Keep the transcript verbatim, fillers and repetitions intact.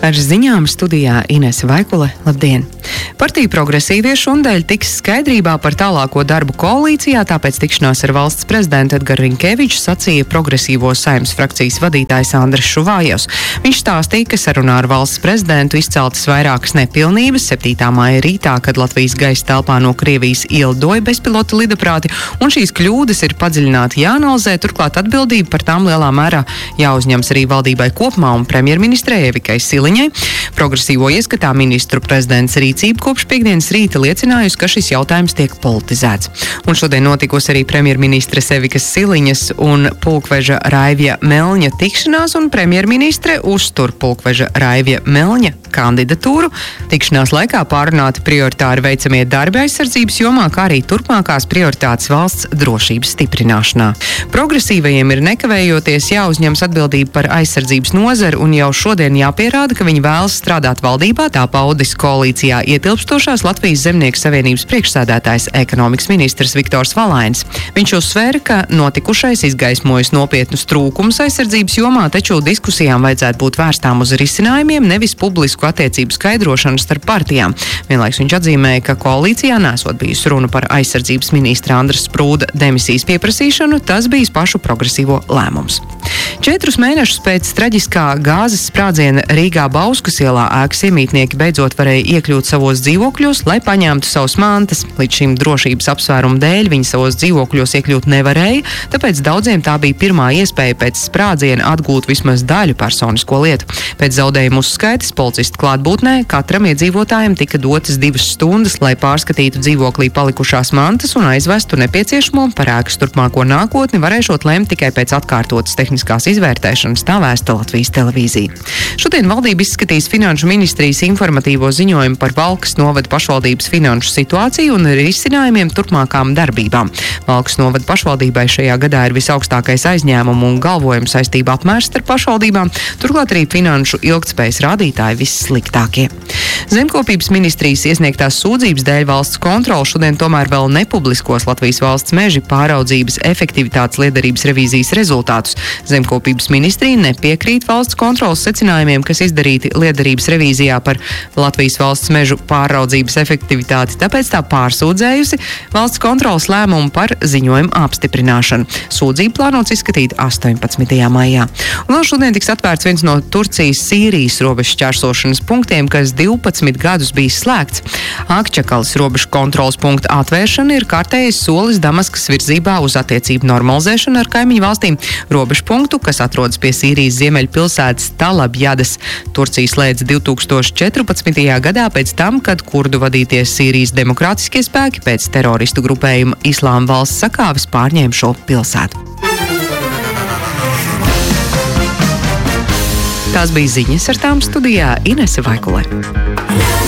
Ar ziņām studijā Inese Vaikule. Labdien! Partija Progresīvie šundēļ tiks skaidrībā par tālāko darbu koalīcijā, tāpēc tikšanās ar valsts prezidentu Edgars Rinkevičs sacīja Progresīvo Saeimas frakcijas vadītājs Andris Šuvājevs. Viņš stāstīja, ka sarunā ar valsts prezidentu izceltas vairākas nepilnības septītā māja rītā, kad Latvijas gaisa telpā no Krievijas ielidoja bezpilota lidaprāti, un šīs kļūdas ir padziļināti jāanalizē, turklāt atbildība par tām lielā mērā jāuzņems arī valdībai kopumā un premjerministrei Evikai Siliņai. Progresīvo ieskatā ministru prezidents rīcība kopš piekdienas rīta liecinājusi, ka šis jautājums tiek politizēts. Un šodien notikusi arī premjerministres Evikas Siliņas un pulkveža Raivja Melņa tikšanās, un premjerministre uztur pulkveža Raivja Melņa kandidatūru. Tikšanās laikā pārunāti prioritāri veicamie darbi aizsardzības jomā, kā arī turpmākās prioritātes valsts drošības stiprināšanā. Progresīvajiem ir nekavējoties jāuzņems atbildība par aizsardzības nozari, un jau šodien jāpierāda, ka viņi vēlas strādāt valdībā, tā paudis koalīcijā ietilpstošās Latvijas Zemnieku savienības priekšsēdētājs ekonomikas ministrs Viktors Valainis. Viņš uzsvēra, ka notikušais izgaismojas nopietnus trūkumus aizsardzības jomā, taču diskusijām vajadzētu būt vērstām uz risinājumiem, nevis publisku attiecību skaidrošanu starp partijām. Vienlaiks viņš atzīmēja, ka koalīcijā nesot bijusi runa par aizsardzības ministra Andra Sprūda demisijas pieprasīšanu, tas bijis pašu progresīvo lēmums. Četrus mēnešus pēc traģiskā gāzes sprādziena Rīgā Bauskas ielā ēkas iemītnieki beidzot varēja iekļūt savos dzīvokļos, lai paņemtu savus mantas. Līdz šim drošības apsvērumu dēļ viņi savos dzīvokļos iekļūt nevarēja, tāpēc daudziem tā bija pirmā iespēja pēc sprādziena atgūt vismaz daļu personisko lietu. Pēc zaudējumu uzskaites policistu klātbūtnē katram iedzīvotājiem tika dotas divas stundas, lai pārskatītu dzīvoklī palikušās mantas un aizvestu nepieciešamo. Par ēkas turpmāko nākotni varēšot lemt tikai pēc atkārtotas tehniskās izvērtēšanas, tā vēsta Latvijas televīzija. Šodien valdība izskatīs Finanšu ministrijas informatīvo ziņojumu par Valkas novada pašvaldības finanšu situāciju un risinājumiem turpmākām darbībām. Valkas novada pašvaldībai šajā gadā ir visaugstākais aizņēmumu un galvojumu saistību apmērs starp pašvaldībām, turklāt arī finanšu ilgtspējas rādītāji vissliktākie. Zemkopības ministrijas iesniegtās sūdzības dēļ valsts kontrole šodien tomēr vēl nepubliskos Latvijas valsts meži pāraudzības efektivitātes liederības revīzijas rezultātus. Zemkopības ministrija nepiekrīt valsts kontroles secinājumiem, kas izdarīti liederības revīzijā par Latvijas valsts mežu pāraudzības efektivitāti, tāpēc tā pārsūdzējusi valsts kontroles lēmumu par ziņojumu apstiprināšanu. Sūdzību plānots izskatīt astoņpadsmitajā maijā. Un vēl šodien tiks atvērts viens no Turcijas-Sīrijas robežu šķērsošanas punktiem, kas divpadsmit gadus bijis slēgts. Akčakalis robežu kontroles punkta atvēršana ir kārtējais solis Damaskas virzībā uz attiecību normalizēšanu ar kaimiņu valstīm. Robežu punktu, kas atrodas pie Sīrijas ziemeļu pilsētas Talabjadas, Turcija slēdza divi tūkstoši četrpadsmitajā gadā pēc tam, kad kurdu vadītie Sīrijas demokrātiskie spēki pēc teroristu grupējuma Islāma valsts sakāves pārņēma šo pilsētu. Tās bija ziņas, ar tām studijā Inese Vaikule.